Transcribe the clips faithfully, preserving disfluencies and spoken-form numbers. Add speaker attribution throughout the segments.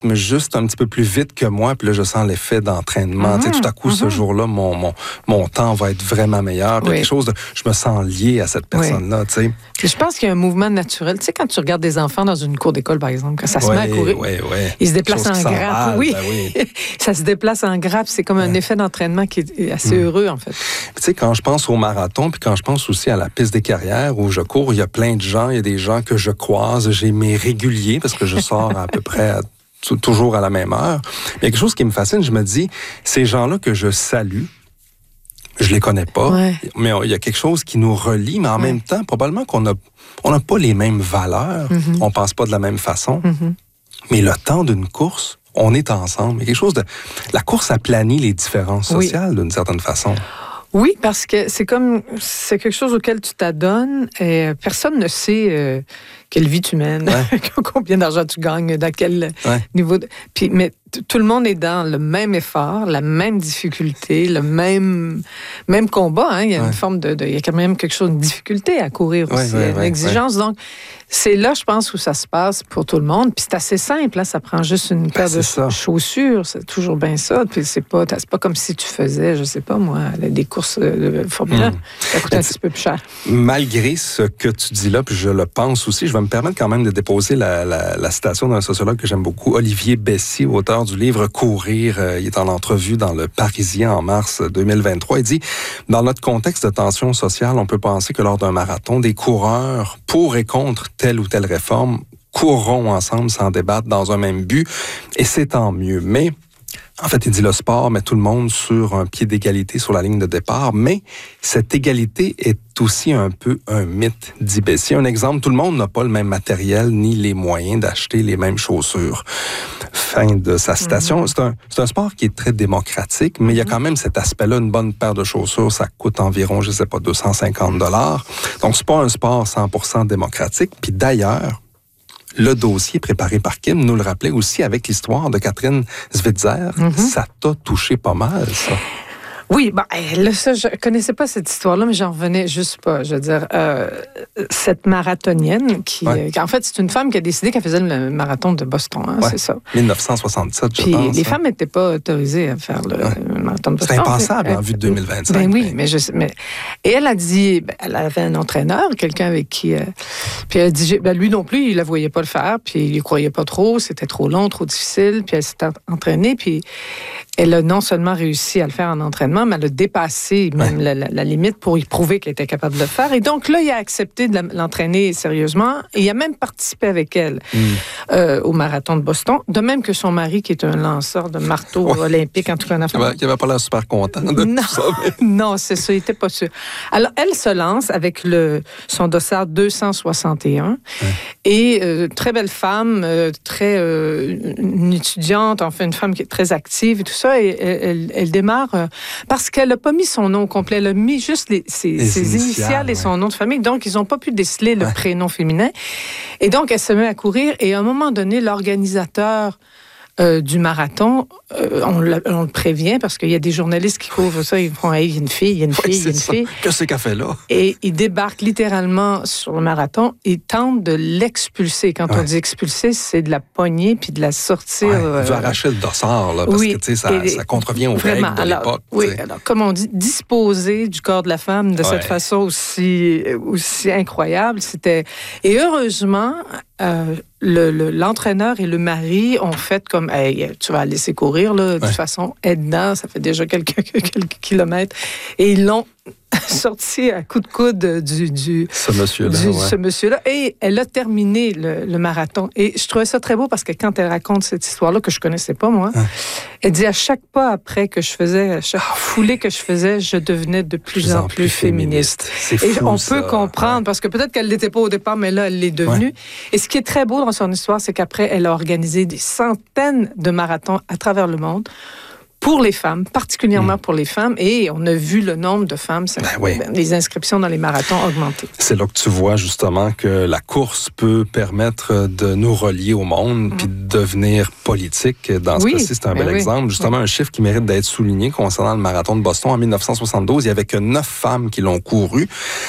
Speaker 1: mais juste un petit peu plus vite que moi, puis là, je sens l'effet d'entraînement. Mm-hmm. Tu sais, tout à coup, mm-hmm. ce jour-là, mon, mon, mon temps va être vraiment meilleur. Puis oui. quelque chose de, je me sens lié à cette personne-là, oui. tu sais.
Speaker 2: Je pense qu'il y a un mouvement naturel. Tu sais, quand tu regardes des enfants dans une cour d'école, par exemple, quand ça se
Speaker 1: oui,
Speaker 2: met à courir,
Speaker 1: oui, oui.
Speaker 2: ils se déplacent en grappe. Oui.
Speaker 1: Ben oui.
Speaker 2: ça se déplace en grappe. C'est comme un ouais. effet d'entraînement qui est assez mm. heureux, en fait.
Speaker 1: Tu sais, quand je pense au marathon, puis quand je pense aussi à la piste des carrières où je cours, il y a plein de gens. Il y a des gens que je croise. J'ai mes réguliers parce que je sors à peu près à, t- toujours à la même heure. Il y a quelque chose qui me fascine. Je me dis, ces gens-là que je salue, je les connais pas, ouais. mais il y a quelque chose qui nous relie, mais en ouais. même temps, probablement qu'on a, on n'a pas les mêmes valeurs, mm-hmm. on pense pas de la même façon, mm-hmm. mais le temps d'une course, on est ensemble. Il y a quelque chose de... La course aplanit les différences sociales oui. d'une certaine façon.
Speaker 2: Oui, parce que c'est comme... C'est quelque chose auquel tu t'adonnes et personne ne sait euh, quelle vie tu mènes, ouais. combien d'argent tu gagnes, dans quel ouais. niveau... De... Puis, mais t- tout le monde est dans le même effort, la même difficulté, le même, même combat. Hein. Il y a ouais. une forme de, de... Il y a quand même quelque chose de difficulté à courir
Speaker 1: ouais,
Speaker 2: aussi,
Speaker 1: ouais,
Speaker 2: une
Speaker 1: ouais,
Speaker 2: exigence.
Speaker 1: Ouais.
Speaker 2: Donc, c'est là, je pense, où ça se passe pour tout le monde. Puis c'est assez simple, là. Ça prend juste une paire ben, de ça. chaussures. C'est toujours bien ça. Puis c'est pas, c'est pas comme si tu faisais, je sais pas moi, des courses de Formule un. Mmh. Ça coûte un petit peu plus cher.
Speaker 1: Malgré ce que tu dis là, puis je le pense aussi, je vais me permettre quand même de déposer la, la, la citation d'un sociologue que j'aime beaucoup, Olivier Bessy, auteur du livre Courir. Il est en entrevue dans Le Parisien en mars deux mille vingt-trois. Il dit, dans notre contexte de tension sociale, on peut penser que lors d'un marathon, des coureurs pour et contre telle ou telle réforme courront ensemble sans débattre dans un même but, et c'est tant mieux. Mais, en fait, il dit le sport met tout le monde sur un pied d'égalité sur la ligne de départ, mais cette égalité est aussi un peu un mythe, dit Bessy. Un exemple, tout le monde n'a pas le même matériel ni les moyens d'acheter les mêmes chaussures. Fin de sa citation. Mm-hmm. C'est un, c'est un sport qui est très démocratique, mais mm-hmm. il y a quand même cet aspect-là. Une bonne paire de chaussures, ça coûte environ, je sais pas, deux cent cinquante dollars. Donc, c'est pas un sport cent pour cent démocratique. Puis d'ailleurs, le dossier préparé par Kim nous le rappelait aussi avec l'histoire de Catherine Switzer. Mm-hmm. Ça t'a touché pas mal, ça.
Speaker 2: Oui, ben, là, ça, je connaissais pas cette histoire-là, mais j'en revenais juste pas. Je veux dire, euh, cette marathonienne qui, ouais. euh, en fait, c'est une femme qui a décidé qu'elle faisait le marathon de Boston, hein, ouais. c'est ça.
Speaker 1: dix-neuf cent soixante-sept, je
Speaker 2: Puis
Speaker 1: pense.
Speaker 2: les hein. femmes n'étaient pas autorisées à faire le, ouais. le marathon de Boston.
Speaker 1: C'est impensable euh, en vue de deux mille vingt-cinq.
Speaker 2: Ben oui, mais, mais je sais. Mais... Et elle a dit, ben, elle avait un entraîneur, quelqu'un avec qui, euh, puis elle a dit, ben, lui non plus, il la voyait pas le faire, puis il y croyait pas trop, c'était trop long, trop difficile, puis elle s'est entraînée, puis elle a non seulement réussi à le faire en entraînement, mais elle a dépassé même ouais. la, la, la limite pour y prouver qu'elle était capable de le faire. Et donc là, il a accepté de la, l'entraîner sérieusement et il a même participé avec elle mm. euh, au marathon de Boston. De même que son mari, qui est un lanceur de marteau ouais. olympique, en tout cas en Afrique.
Speaker 1: Il n'avait pas l'air super content de
Speaker 2: non,
Speaker 1: tout ça. Mais...
Speaker 2: non, c'est ça, il n'était pas sûr. Alors, elle se lance avec le, son dossard deux cent soixante et un. Ouais. Et euh, très belle femme, euh, très euh, une étudiante, enfin une femme qui est très active et tout ça. Et elle, elle, elle démarre euh, parce qu'elle n'a pas mis son nom complet. Elle a mis juste les, ses, les ses initiales, initiales et ouais. son nom de famille. Donc, ils n'ont pas pu déceler le ouais. prénom féminin. Et donc, elle se met à courir. Et à un moment donné, l'organisateur Euh, du marathon, euh, on, le, on le prévient parce qu'il y a des journalistes qui couvrent ça, ils font hey, il y a une fille, il y a une fille, il oui, y a une ça. fille.
Speaker 1: Qu'est-ce qu'elle fait là?
Speaker 2: Et ils débarquent littéralement sur le marathon et tentent de l'expulser. Quand ouais. on dit expulser, c'est de la pogner puis de la sortir.
Speaker 1: Ouais,
Speaker 2: euh,
Speaker 1: de arracher le dossard, là, parce oui, que tu sais, ça, ça contrevient aux règles de alors, l'époque.
Speaker 2: Oui, t'sais. Alors, comme on dit, disposer du corps de la femme de ouais. cette façon aussi, aussi incroyable, c'était... Et heureusement, euh, Le, le, l'entraîneur et le mari ont fait comme hey, tu vas laisser courir là, de ouais. toute façon, aide-dedans, ça fait déjà quelques, quelques kilomètres. Et ils l'ont sorti à coups de coude du, du,
Speaker 1: ce monsieur-là.
Speaker 2: Du,
Speaker 1: ouais.
Speaker 2: ce monsieur-là. Et elle a terminé le, le marathon. Et je trouvais ça très beau parce que quand elle raconte cette histoire-là, que je connaissais pas, moi, ouais. elle dit à chaque pas après que je faisais, à chaque foulée que je faisais, je devenais de plus, plus en plus, plus féministe.
Speaker 1: féministe. C'est
Speaker 2: et
Speaker 1: fou,
Speaker 2: on
Speaker 1: ça.
Speaker 2: peut comprendre, ouais. parce que peut-être qu'elle ne l'était pas au départ, mais là, elle l'est devenue. Ouais. Et ce qui est très beau dans son histoire, c'est qu'après, elle a organisé des centaines de marathons à travers le monde pour les femmes, particulièrement mmh. pour les femmes. Et on a vu le nombre de femmes, ben oui. les inscriptions dans les marathons augmenter.
Speaker 1: C'est là que tu vois justement que la course peut permettre de nous relier au monde mmh. puis de devenir politique. Dans ce oui. cas-ci, c'est un bel oui. exemple. Justement, oui. un chiffre qui mérite d'être souligné concernant le marathon de Boston en dix-neuf cent soixante-douze. Il n'y avait que neuf femmes qui l'ont couru.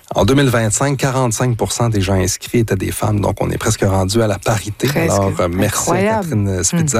Speaker 1: En deux mille vingt-cinq, quarante-cinq pour cent des gens inscrits étaient des femmes, donc on est presque rendu à la parité.
Speaker 2: Presque.
Speaker 1: Alors, merci
Speaker 2: Incroyable.
Speaker 1: à Catherine Spitzer.